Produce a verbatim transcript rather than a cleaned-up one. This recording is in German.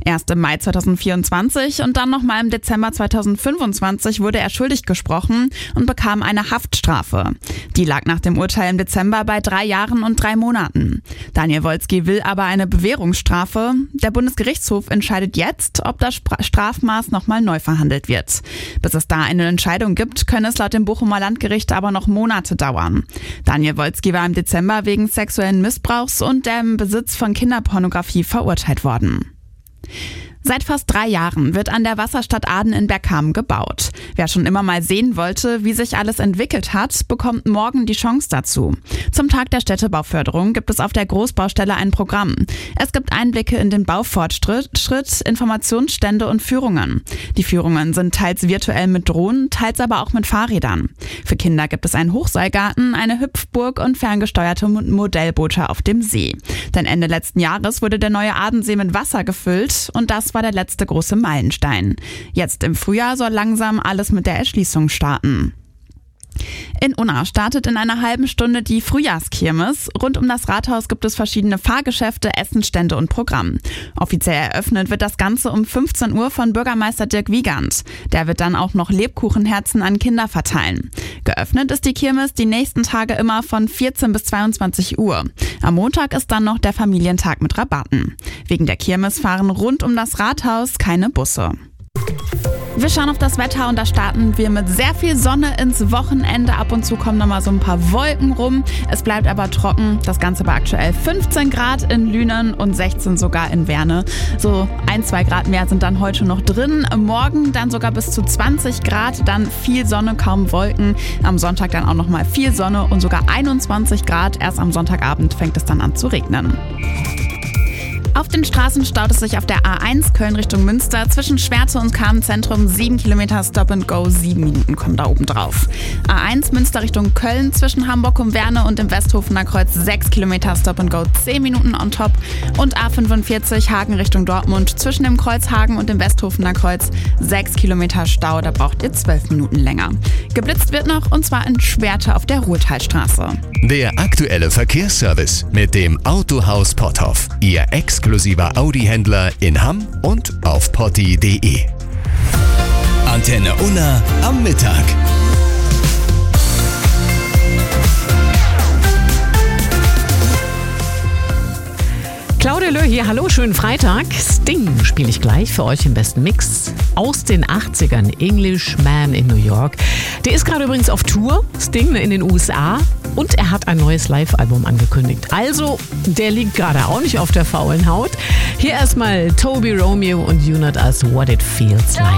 Erst im Mai zweitausendvierundzwanzig und dann nochmal im Dezember zweitausendfünfundzwanzig wurde er schuldig gesprochen und bekam eine Haftstrafe. Die lag nach dem Urteil im Dezember bei drei Jahren und drei Monaten. Daniel Wolski will aber eine Bewährungsstrafe. Der Bundesgerichtshof entscheidet jetzt, ob das Strafmaß nochmal neu verhandelt wird. Bis es da eine Entscheidung gibt, können es laut dem Bochumer Landgericht aber noch Monate dauern. Daniel Wolski war im Dezember wegen sexuellen Missbrauchs und dem Besitz von Kinderpornografie verurteilt worden. Seit fast drei Jahren wird an der Wasserstadt Aden in Bergkamen gebaut. Wer schon immer mal sehen wollte, wie sich alles entwickelt hat, bekommt morgen die Chance dazu. Zum Tag der Städtebauförderung gibt es auf der Großbaustelle ein Programm. Es gibt Einblicke in den Baufortschritt, Informationsstände und Führungen. Die Führungen sind teils virtuell mit Drohnen, teils aber auch mit Fahrrädern. Für Kinder gibt es einen Hochseilgarten, eine Hüpfburg und ferngesteuerte Modellboote auf dem See. Denn Ende letzten Jahres wurde der neue Adensee mit Wasser gefüllt und das war der letzte große Meilenstein. Jetzt im Frühjahr soll langsam alles mit der Erschließung starten. In Unna startet in einer halben Stunde die Frühjahrskirmes. Rund um das Rathaus gibt es verschiedene Fahrgeschäfte, Essenstände und Programm. Offiziell eröffnet wird das Ganze um fünfzehn Uhr von Bürgermeister Dirk Wiegand. Der wird dann auch noch Lebkuchenherzen an Kinder verteilen. Geöffnet ist die Kirmes die nächsten Tage immer von vierzehn bis zweiundzwanzig Uhr. Am Montag ist dann noch der Familientag mit Rabatten. Wegen der Kirmes fahren rund um das Rathaus keine Busse. Wir schauen auf das Wetter und da starten wir mit sehr viel Sonne ins Wochenende. Ab und zu kommen nochmal so ein paar Wolken rum. Es bleibt aber trocken. Das Ganze bei aktuell fünfzehn Grad in Lünen und sechzehn sogar in Werne. So ein, zwei Grad mehr sind dann heute noch drin. Morgen dann sogar bis zu zwanzig Grad. Dann viel Sonne, kaum Wolken. Am Sonntag dann auch nochmal viel Sonne und sogar einundzwanzig Grad. Erst am Sonntagabend fängt es dann an zu regnen. Auf den Straßen staut es sich auf der A eins Köln Richtung Münster zwischen Schwerte und Kahn-Zentrum sieben Kilometer Stop and Go, sieben Minuten kommen da oben drauf. A eins Münster Richtung Köln zwischen Hamburg und Werne und im Westhofener Kreuz sechs Kilometer Stop and Go, zehn Minuten on top. Und A fünfundvierzig Hagen Richtung Dortmund zwischen dem Kreuz Hagen und dem Westhofener Kreuz sechs Kilometer Stau, da braucht ihr zwölf Minuten länger. Geblitzt wird noch und zwar in Schwerte auf der Ruhrtalstraße. Der aktuelle Verkehrsservice mit dem Autohaus Potthoff. Ihr exklusiver Audi-Händler in Hamm und auf potti punkt de. Antenne Unna am Mittag. Claudia Löh hier, hallo, schönen Freitag. Sting spiele ich gleich für euch im besten Mix aus den achtzigern, Englishman in New York. Der ist gerade übrigens auf Tour, Sting in den U S A, und er hat ein neues Live-Album angekündigt. Also, der liegt gerade auch nicht auf der faulen Haut. Hier erstmal Toby Romeo und Unit als What It Feels Like.